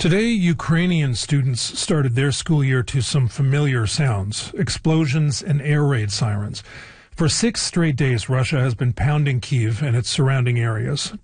Today, Ukrainian students started their school year to some familiar sounds, explosions and air raid sirens. For 6 straight days, Russia has been pounding Kyiv and its surrounding areas.